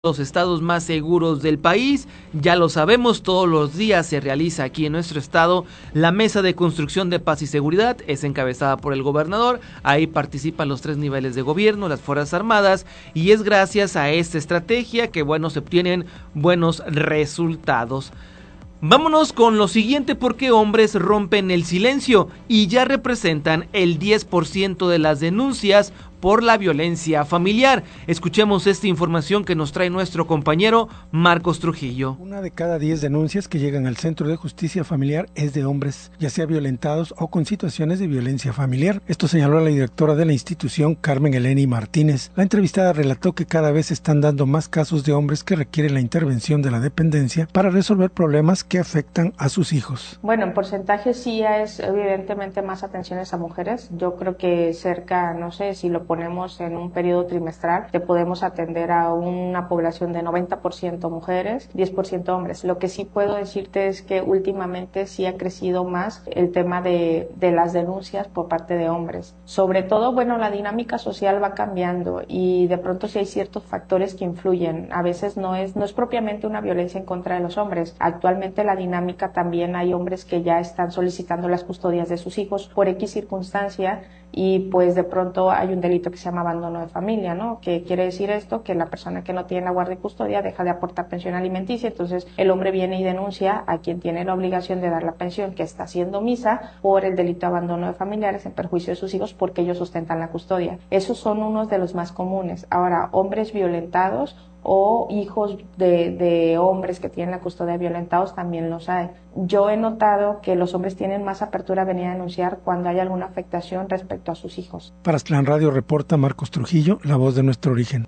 los estados más seguros del país. Ya lo sabemos, todos los días se realiza aquí en nuestro estado la Mesa de Construcción de Paz y Seguridad, es encabezada por el gobernador, ahí participan los 3 niveles de gobierno, las Fuerzas Armadas, y es gracias a esta estrategia que, se obtienen buenos resultados. Vámonos con lo siguiente, porque hombres rompen el silencio y ya representan el 10% de las denuncias por la violencia familiar. Escuchemos esta información que nos trae nuestro compañero Marcos Trujillo. 1 de cada 10 denuncias que llegan al Centro de Justicia Familiar es de hombres, ya sea violentados o con situaciones de violencia familiar. Esto señaló la directora de la institución, Carmen Eleni Martínez. La entrevistada relató que cada vez se están dando más casos de hombres que requieren la intervención de la dependencia para resolver problemas que afectan a sus hijos. Bueno, en porcentaje sí es evidentemente más atenciones a mujeres. Yo creo que cerca, no sé, si lo ponemos en un periodo trimestral, que podemos atender a una población de 90% mujeres, 10% hombres. Lo que sí puedo decirte es que últimamente sí ha crecido más el tema de las denuncias por parte de hombres. Sobre todo, la dinámica social va cambiando y de pronto sí hay ciertos factores que influyen. A veces no es propiamente una violencia en contra de los hombres. Actualmente la dinámica también hay hombres que ya están solicitando las custodias de sus hijos por X circunstancia, y pues de pronto hay un delito que se llama abandono de familia, ¿no? Que quiere decir esto, que la persona que no tiene la guardia y custodia deja de aportar pensión alimenticia, entonces el hombre viene y denuncia a quien tiene la obligación de dar la pensión, que está siendo omisa, por el delito de abandono de familiares en perjuicio de sus hijos porque ellos sustentan la custodia. Esos son unos de los más comunes. Ahora, hombres violentados o hijos de hombres que tienen la custodia violentados también los hay. Yo he notado que los hombres tienen más apertura a venir a denunciar cuando hay alguna afectación respecto a sus hijos. Para Aztlán Radio reporta Marcos Trujillo, la voz de nuestro origen.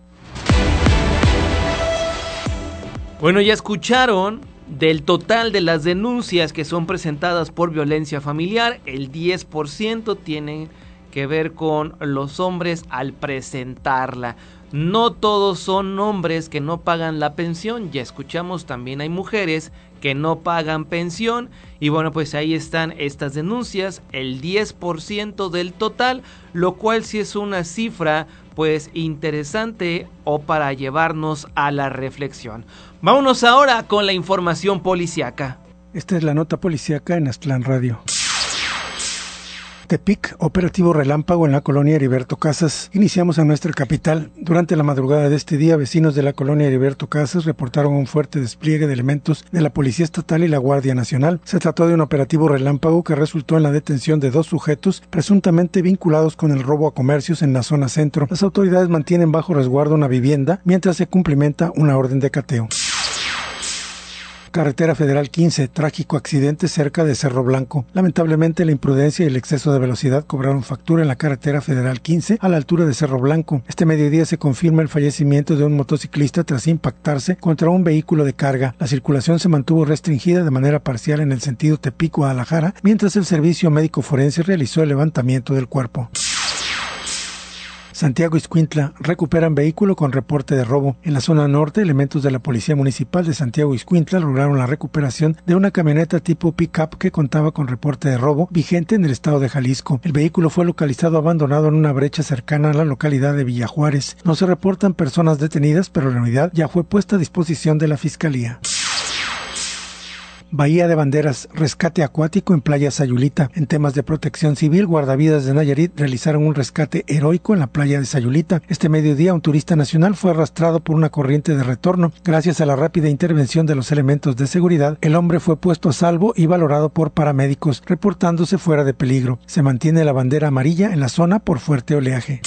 Ya escucharon, del total de las denuncias que son presentadas por violencia familiar, el 10% tienen que ver con los hombres al presentarla. No todos son hombres que no pagan la pensión, ya escuchamos, también hay mujeres que no pagan pensión, y pues ahí están estas denuncias, el 10% del total, lo cual sí es una cifra interesante o para llevarnos a la reflexión. Vámonos ahora con la información policiaca. Esta es la nota policiaca en Aztlán Radio. Tepic, operativo relámpago en la colonia Heriberto Casas. Iniciamos en nuestra capital. Durante la madrugada de este día, vecinos de la colonia Heriberto Casas reportaron un fuerte despliegue de elementos de la Policía Estatal y la Guardia Nacional. Se trató de un operativo relámpago que resultó en la detención de 2 sujetos presuntamente vinculados con el robo a comercios en la zona centro. Las autoridades mantienen bajo resguardo una vivienda mientras se cumplimenta una orden de cateo. Carretera Federal 15, trágico accidente cerca de Cerro Blanco. Lamentablemente la imprudencia y el exceso de velocidad cobraron factura en la carretera Federal 15 a la altura de Cerro Blanco. Este mediodía se confirma el fallecimiento de un motociclista tras impactarse contra un vehículo de carga. La circulación se mantuvo restringida de manera parcial en el sentido Tepic-Guadalajara, mientras el servicio médico forense realizó el levantamiento del cuerpo. Santiago Ixcuintla, recuperan vehículo con reporte de robo. En la zona norte, elementos de la Policía Municipal de Santiago Ixcuintla lograron la recuperación de una camioneta tipo pick-up que contaba con reporte de robo vigente en el estado de Jalisco. El vehículo fue localizado abandonado en una brecha cercana a la localidad de Villa Juárez. No se reportan personas detenidas, pero la unidad ya fue puesta a disposición de la Fiscalía. Bahía de Banderas, rescate acuático en Playa Sayulita. En temas de protección civil, guardavidas de Nayarit realizaron un rescate heroico en la playa de Sayulita. Este mediodía, un turista nacional fue arrastrado por una corriente de retorno. Gracias a la rápida intervención de los elementos de seguridad, el hombre fue puesto a salvo y valorado por paramédicos, reportándose fuera de peligro. Se mantiene la bandera amarilla en la zona por fuerte oleaje.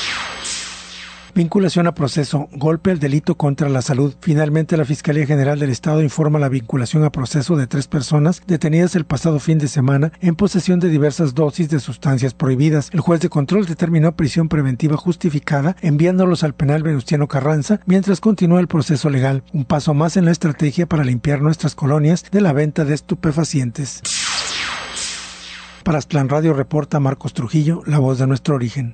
Vinculación a proceso, golpe al delito contra la salud. Finalmente, la Fiscalía General del Estado informa la vinculación a proceso de 3 personas detenidas el pasado fin de semana en posesión de diversas dosis de sustancias prohibidas. El juez de control determinó prisión preventiva justificada, enviándolos al penal Venustiano Carranza, mientras continúa el proceso legal. Un paso más en la estrategia para limpiar nuestras colonias de la venta de estupefacientes. Para Aztlán Radio reporta Marcos Trujillo, la voz de nuestro origen.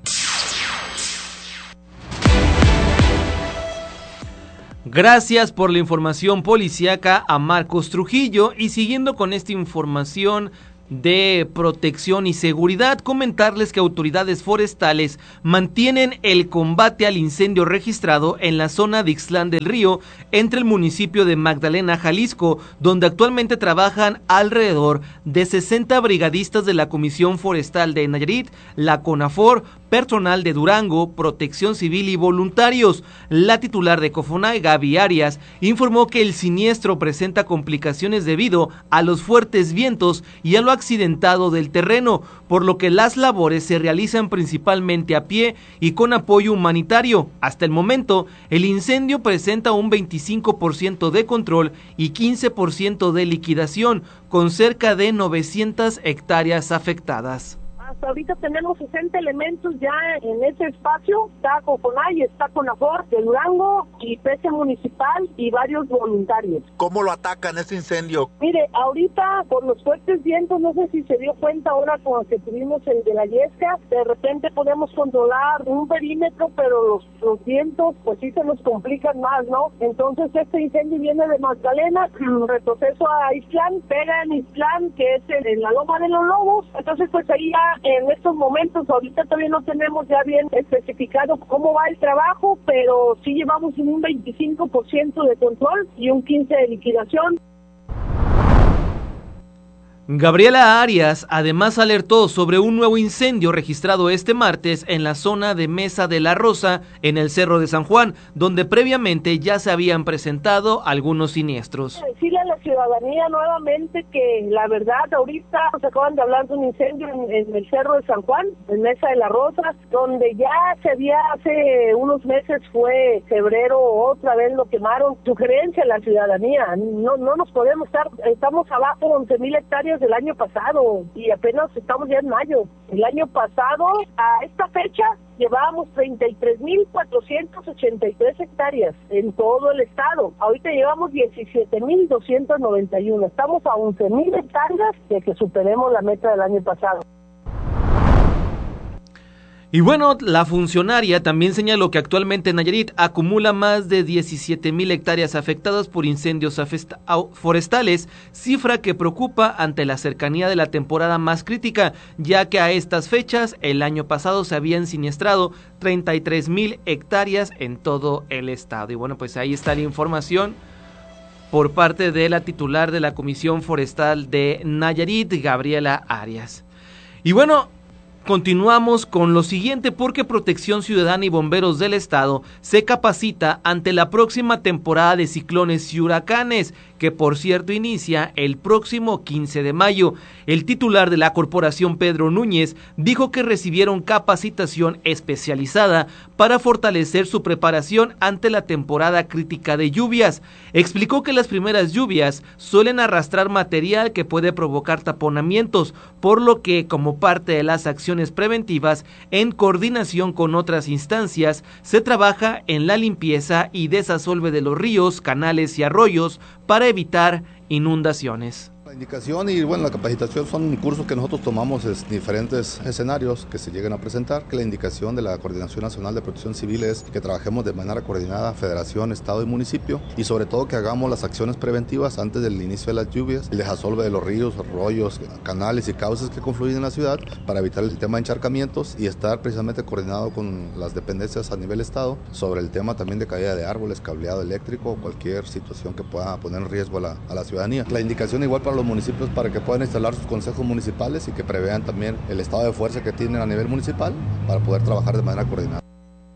Gracias por la información policiaca a Marcos Trujillo, y siguiendo con esta información de Protección y Seguridad. Comentarles que autoridades forestales mantienen el combate al incendio registrado en la zona de Ixtlán del Río, entre el municipio de Magdalena, Jalisco, donde actualmente trabajan alrededor de 60 brigadistas de la Comisión Forestal de Nayarit, la CONAFOR, personal de Durango, Protección Civil y voluntarios. La titular de COFONAI, Gaby Arias, informó que el siniestro presenta complicaciones debido a los fuertes vientos y a lo accidentado del terreno, por lo que las labores se realizan principalmente a pie y con apoyo humanitario. Hasta el momento, el incendio presenta un 25% de control y 15% de liquidación, con cerca de 900 hectáreas afectadas. Hasta ahorita tenemos 60 elementos ya en ese espacio. Está COFONAI, está CONAFOR de Durango y PC Municipal y varios voluntarios. ¿Cómo lo atacan ese incendio? Mire, ahorita por los fuertes vientos, no sé si se dio cuenta ahora con que tuvimos el de la Yesca, de repente podemos controlar un perímetro, pero los vientos pues sí se nos complican más, ¿no? Entonces este incendio viene de Magdalena, retroceso a Ixtlán, pega en Ixtlán, que es en la Loma de los Lobos. Entonces pues ahí ya en estos momentos, ahorita todavía no tenemos ya bien especificado cómo va el trabajo, pero sí llevamos un 25% de control y un 15% de liquidación. Gabriela Arias además alertó sobre un nuevo incendio registrado este martes en la zona de Mesa de la Rosa, en el Cerro de San Juan, donde previamente ya se habían presentado algunos siniestros. Decirle a la ciudadanía nuevamente que la verdad ahorita nos acaban de hablar de un incendio en el Cerro de San Juan, en Mesa de la Rosa, donde ya se había hace unos meses, fue febrero, otra vez lo quemaron. Sugerencia a la ciudadanía, no nos podemos estamos abajo de 11,000 hectáreas del año pasado y apenas estamos ya en mayo. El año pasado, a esta fecha, llevábamos 33,483 hectáreas en todo el estado. Ahorita llevamos 17,291. Estamos a 11,000 hectáreas de que superemos la meta del año pasado. Y bueno, la funcionaria también señaló que actualmente Nayarit acumula más de 17,000 hectáreas afectadas por incendios forestales, cifra que preocupa ante la cercanía de la temporada más crítica, ya que a estas fechas el año pasado se habían siniestrado 33,000 hectáreas en todo el estado. Y bueno, pues ahí está la información por parte de la titular de la Comisión Forestal de Nayarit, Gabriela Arias. Y bueno, continuamos con lo siguiente, porque Protección Ciudadana y Bomberos del Estado se capacita ante la próxima temporada de ciclones y huracanes, que por cierto inicia el próximo 15 de mayo. El titular de la corporación, Pedro Núñez, dijo que recibieron capacitación especializada para fortalecer su preparación ante la temporada crítica de lluvias. Explicó que las primeras lluvias suelen arrastrar material que puede provocar taponamientos, por lo que como parte de las acciones preventivas, en coordinación con otras instancias, se trabaja en la limpieza y desasolve de los ríos, canales y arroyos para evitar inundaciones. La indicación y bueno, la capacitación son cursos que nosotros tomamos en diferentes escenarios que se lleguen a presentar, que la indicación de la Coordinación Nacional de Protección Civil es que trabajemos de manera coordinada, federación, estado y municipio, y sobre todo que hagamos las acciones preventivas antes del inicio de las lluvias, el desasolve de los ríos, arroyos, canales y cauces que confluyen en la ciudad para evitar el tema de encharcamientos y estar precisamente coordinado con las dependencias a nivel estado sobre el tema también de caída de árboles, cableado eléctrico o cualquier situación que pueda poner en riesgo a la ciudadanía. La indicación igual para los municipios para que puedan instalar sus consejos municipales y que prevean también el estado de fuerza que tienen a nivel municipal para poder trabajar de manera coordinada.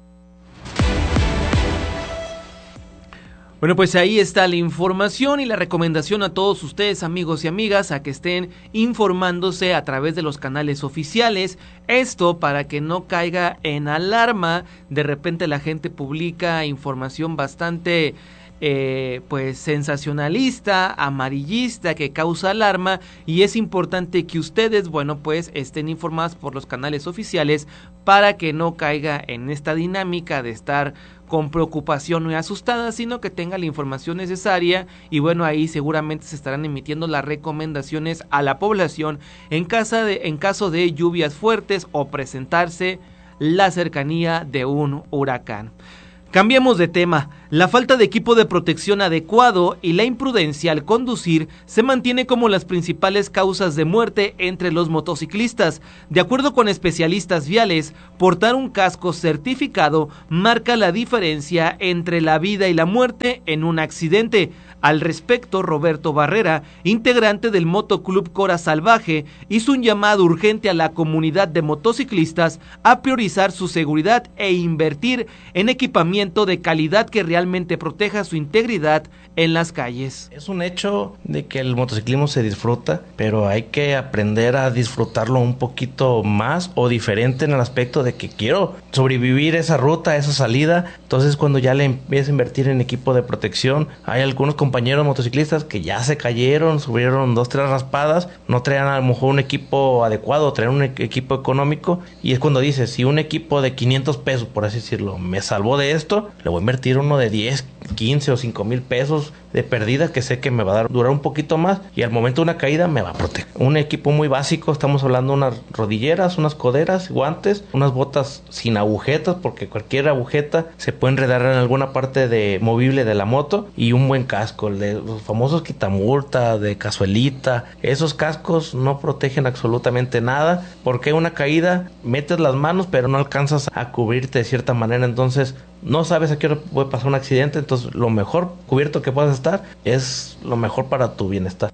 Bueno, pues ahí está la información y la recomendación a todos ustedes, amigos y amigas, a que estén informándose a través de los canales oficiales. Esto para que no caiga en alarma. De repente la gente publica información bastante pues sensacionalista, amarillista, que causa alarma, y es importante que ustedes, bueno, pues estén informados por los canales oficiales para que no caiga en esta dinámica de estar con preocupación y asustada, sino que tenga la información necesaria. Y bueno, ahí seguramente se estarán emitiendo las recomendaciones a la población en caso de lluvias fuertes o presentarse la cercanía de un huracán. Cambiemos de tema. La falta de equipo de protección adecuado y la imprudencia al conducir se mantiene como las principales causas de muerte entre los motociclistas. De acuerdo con especialistas viales, portar un casco certificado marca la diferencia entre la vida y la muerte en un accidente. Al respecto, Roberto Barrera, integrante del Motoclub Cora Salvaje, hizo un llamado urgente a la comunidad de motociclistas a priorizar su seguridad e invertir en equipamiento de calidad que realmente proteja su integridad en las calles. Es un hecho de que el motociclismo se disfruta, pero hay que aprender a disfrutarlo un poquito más o diferente en el aspecto de que quiero sobrevivir esa ruta, esa salida. Entonces, cuando ya le empiezas a invertir en equipo de protección, hay algunos compañeros motociclistas que ya se cayeron, subieron 2-3 raspadas, no traían a lo mejor un equipo adecuado, traían un equipo económico, y es cuando dices, si un equipo de 500 pesos, por así decirlo, me salvó de esto, le voy a invertir uno de 10, 15 o 5 mil pesos de pérdida que sé que me va a durar un poquito más y al momento de una caída me va a proteger. Un equipo muy básico, estamos hablando de unas rodilleras, unas coderas, guantes, unas botas sin agujetas, porque cualquier agujeta se puede enredar en alguna parte de movible de la moto, y un buen casco, el de los famosos quitamulta, de cazuelita. Esos cascos no protegen absolutamente nada, porque una caída metes las manos pero no alcanzas a cubrirte de cierta manera, entonces no sabes a qué hora puede pasar un accidente. Entonces lo mejor cubierto que puedas estar es lo mejor para tu bienestar.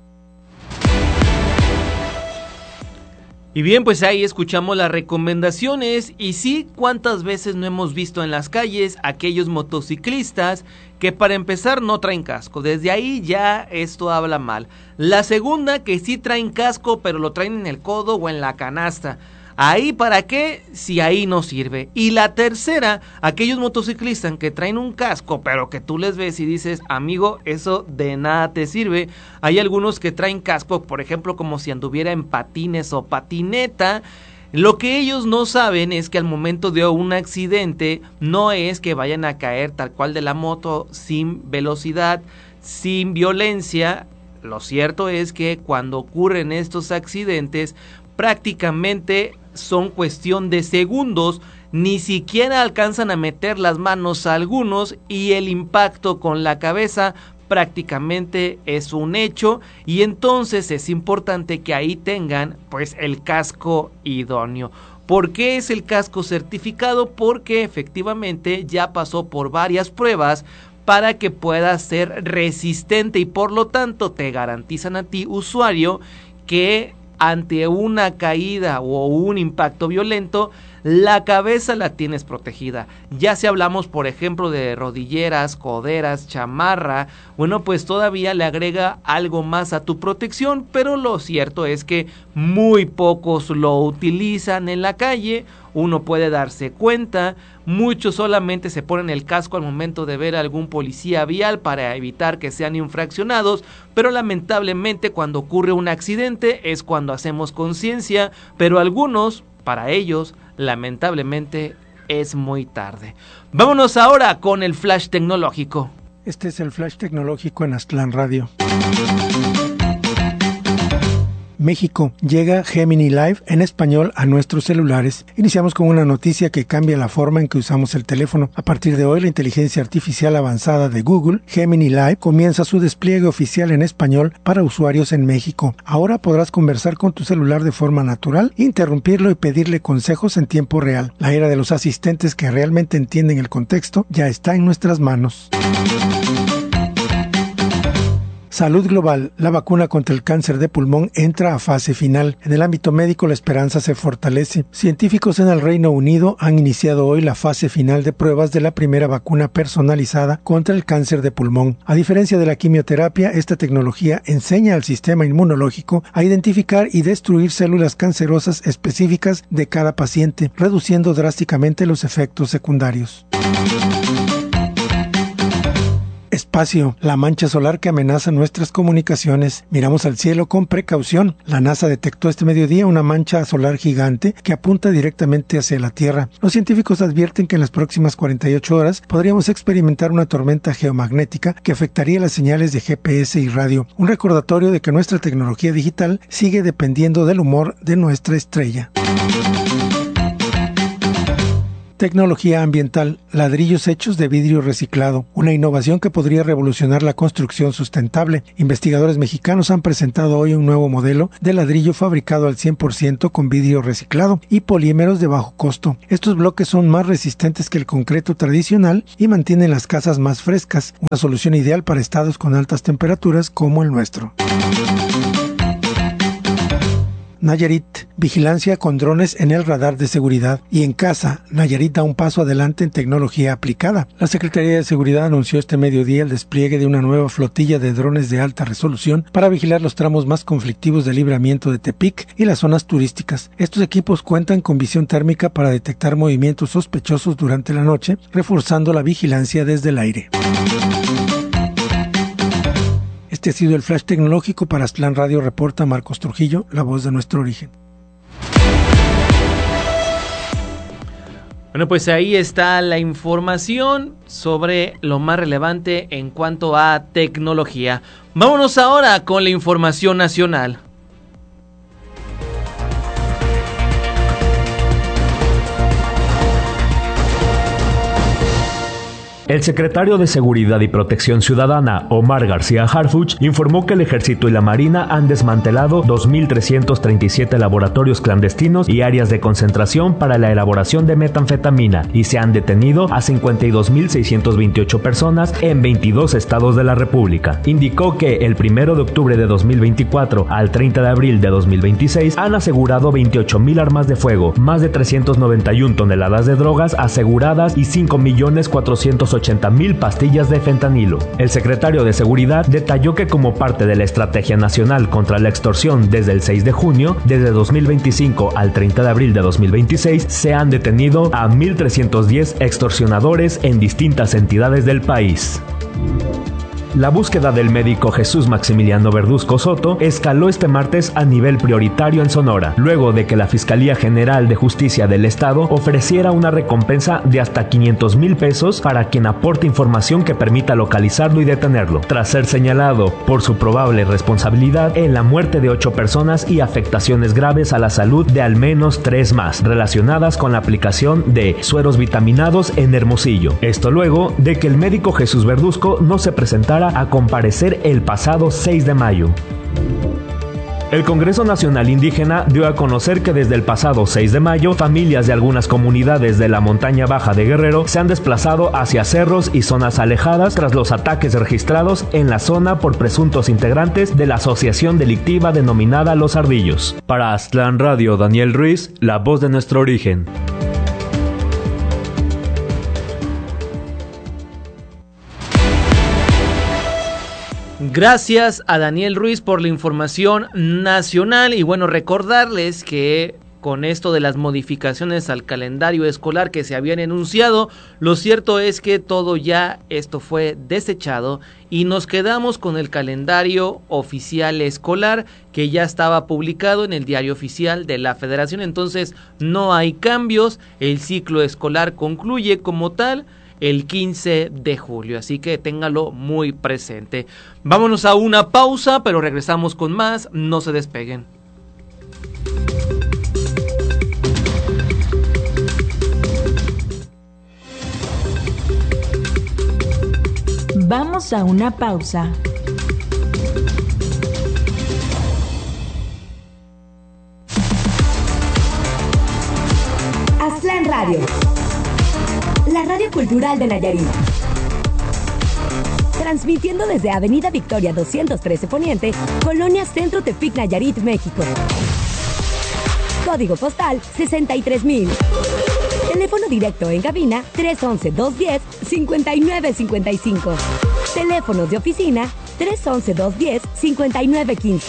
Y bien, pues ahí escuchamos las recomendaciones. Y sí, ¿cuántas veces no hemos visto en las calles aquellos motociclistas que para empezar no traen casco? Desde ahí ya esto habla mal. La segunda, que sí traen casco pero lo traen en el codo o en la canasta. ¿Ahí para qué? Si ahí no sirve. Y la tercera, aquellos motociclistas que traen un casco, pero que tú les ves y dices, amigo, eso de nada te sirve. Hay algunos que traen casco, por ejemplo, como si anduviera en patines o patineta. Lo que ellos no saben es que al momento de un accidente, no es que vayan a caer tal cual de la moto, sin velocidad, sin violencia. Lo cierto es que cuando ocurren estos accidentes, prácticamente son cuestión de segundos, ni siquiera alcanzan a meter las manos a algunos y el impacto con la cabeza prácticamente es un hecho, y entonces es importante que ahí tengan pues el casco idóneo. ¿Por qué es el casco certificado? Porque efectivamente ya pasó por varias pruebas para que pueda ser resistente y por lo tanto te garantizan a ti, usuario, que ante una caída o un impacto violento, la cabeza la tienes protegida. Ya si hablamos, por ejemplo, de rodilleras, coderas, chamarra, bueno, pues todavía le agrega algo más a tu protección, pero lo cierto es que muy pocos lo utilizan en la calle. Uno puede darse cuenta, muchos solamente se ponen el casco al momento de ver a algún policía vial para evitar que sean infraccionados, pero lamentablemente cuando ocurre un accidente es cuando hacemos conciencia, pero algunos, para ellos, lamentablemente es muy tarde. Vámonos ahora con el flash tecnológico. Este es el flash tecnológico en Aztlán Radio. México, llega Gemini Live en español a nuestros celulares. Iniciamos con una noticia que cambia la forma en que usamos el teléfono. A partir de hoy, la inteligencia artificial avanzada de Google, Gemini Live, comienza su despliegue oficial en español para usuarios en México. Ahora podrás conversar con tu celular de forma natural, interrumpirlo y pedirle consejos en tiempo real. La era de los asistentes que realmente entienden el contexto ya está en nuestras manos. Salud global. La vacuna contra el cáncer de pulmón entra a fase final. En el ámbito médico, la esperanza se fortalece. Científicos en el Reino Unido han iniciado hoy la fase final de pruebas de la primera vacuna personalizada contra el cáncer de pulmón. A diferencia de la quimioterapia, esta tecnología enseña al sistema inmunológico a identificar y destruir células cancerosas específicas de cada paciente, reduciendo drásticamente los efectos secundarios. Espacio, la mancha solar que amenaza nuestras comunicaciones. Miramos al cielo con precaución. La NASA detectó este mediodía una mancha solar gigante que apunta directamente hacia la Tierra. Los científicos advierten que en las próximas 48 horas podríamos experimentar una tormenta geomagnética que afectaría las señales de GPS y radio. Un recordatorio de que nuestra tecnología digital sigue dependiendo del humor de nuestra estrella. Tecnología ambiental, ladrillos hechos de vidrio reciclado, una innovación que podría revolucionar la construcción sustentable. Investigadores mexicanos han presentado hoy un nuevo modelo de ladrillo fabricado al 100% con vidrio reciclado y polímeros de bajo costo. Estos bloques son más resistentes que el concreto tradicional y mantienen las casas más frescas, una solución ideal para estados con altas temperaturas como el nuestro. Nayarit, vigilancia con drones en el radar de seguridad. Y en casa, Nayarit da un paso adelante en tecnología aplicada. La Secretaría de Seguridad anunció este mediodía el despliegue de una nueva flotilla de drones de alta resolución para vigilar los tramos más conflictivos de Libramiento de Tepic y las zonas turísticas. Estos equipos cuentan con visión térmica para detectar movimientos sospechosos durante la noche, reforzando la vigilancia desde el aire. Este ha sido el flash tecnológico para Aztlán Radio, reporta Marcos Trujillo, la voz de nuestro origen. Bueno, pues ahí está la información sobre lo más relevante en cuanto a tecnología. Vámonos ahora con la información nacional. El secretario de Seguridad y Protección Ciudadana, Omar García Harfuch, informó que el Ejército y la Marina han desmantelado 2.337 laboratorios clandestinos y áreas de concentración para la elaboración de metanfetamina y se han detenido a 52.628 personas en 22 estados de la República. Indicó que el 1 de octubre de 2024 al 30 de abril de 2026 han asegurado 28.000 armas de fuego, más de 391 toneladas de drogas aseguradas y 5.480.000 pastillas de fentanilo. El secretario de Seguridad detalló que como parte de la Estrategia Nacional contra la Extorsión desde el 6 de junio, desde 2025 al 30 de abril de 2026, se han detenido a 1.310 extorsionadores en distintas entidades del país. La búsqueda del médico Jesús Maximiliano Verduzco Soto escaló este martes a nivel prioritario en Sonora, luego de que la Fiscalía General de Justicia del Estado ofreciera una recompensa de hasta 500,000 pesos para quien aporte información que permita localizarlo y detenerlo, tras ser señalado por su probable responsabilidad en la muerte de 8 personas y afectaciones graves a la salud de al menos 3 más, relacionadas con la aplicación de sueros vitaminados en Hermosillo. Esto luego de que el médico Jesús Verduzco no se presentara a comparecer el pasado 6 de mayo. El Congreso Nacional Indígena dio a conocer que desde el pasado 6 de mayo, familias de algunas comunidades de la montaña baja de Guerrero se han desplazado hacia cerros y zonas alejadas tras los ataques registrados en la zona por presuntos integrantes de la asociación delictiva denominada Los Ardillos. Para Aztlán Radio, Daniel Ruiz, la voz de nuestro origen. Gracias a Daniel Ruiz por la información nacional y bueno, recordarles que con esto de las modificaciones al calendario escolar que se habían enunciado, lo cierto es que todo ya esto fue desechado y nos quedamos con el calendario oficial escolar que ya estaba publicado en el Diario Oficial de la Federación, entonces no hay cambios, el ciclo escolar concluye como tal el 15 de julio, así que téngalo muy presente. Vámonos a una pausa, pero regresamos con más, no se despeguen. Vamos a una pausa. Aztlán Radio, la radio cultural de Nayarit. Transmitiendo desde Avenida Victoria 213 Poniente, Colonia Centro Tepic, Nayarit, México. Código postal 63,000. Teléfono directo en cabina 311-210-5955. Teléfonos de oficina 311-210-5915.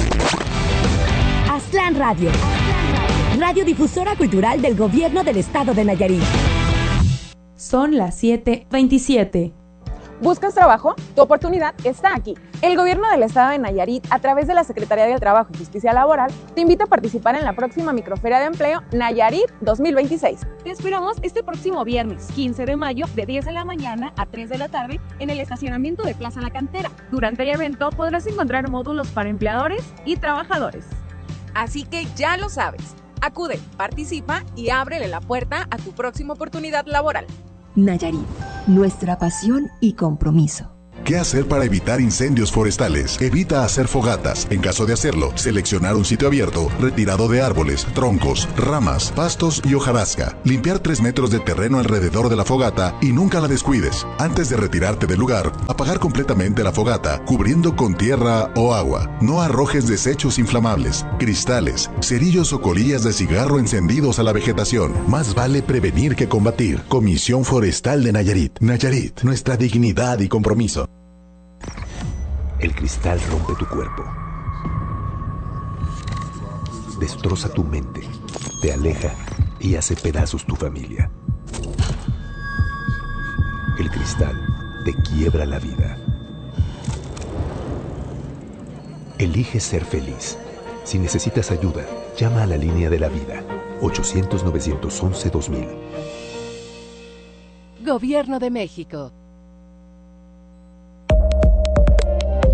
Aztlán Radio, radiodifusora cultural del Gobierno del Estado de Nayarit. Son las 7:27. ¿Buscas trabajo? Tu oportunidad está aquí. El Gobierno del Estado de Nayarit, a través de la Secretaría del Trabajo y Justicia Laboral, te invita a participar en la próxima Microferia de Empleo Nayarit 2026. Te esperamos este próximo viernes, 15 de mayo, de 10 de la mañana a 3 de la tarde, en el estacionamiento de Plaza La Cantera. Durante el evento podrás encontrar módulos para empleadores y trabajadores. Así que ya lo sabes. Acude, participa y ábrele la puerta a tu próxima oportunidad laboral. Nayarit, nuestra pasión y compromiso. ¿Qué hacer para evitar incendios forestales? Evita hacer fogatas. En caso de hacerlo, seleccionar un sitio abierto, retirado de árboles, troncos, ramas, pastos y hojarasca. Limpiar 3 metros de terreno alrededor de la fogata y nunca la descuides. Antes de retirarte del lugar, apagar completamente la fogata, cubriendo con tierra o agua. No arrojes desechos inflamables, cristales, cerillos o colillas de cigarro encendidos a la vegetación. Más vale prevenir que combatir. Comisión Forestal de Nayarit. Nayarit, nuestra dignidad y compromiso. El cristal rompe tu cuerpo, destroza tu mente, te aleja y hace pedazos tu familia. El cristal te quiebra la vida. Elige ser feliz. Si necesitas ayuda, llama a la línea de la vida, 800-911-2000. Gobierno de México.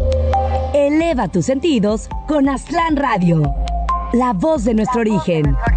Eleva tus sentidos con Aztlán Radio, la voz de nuestro origen.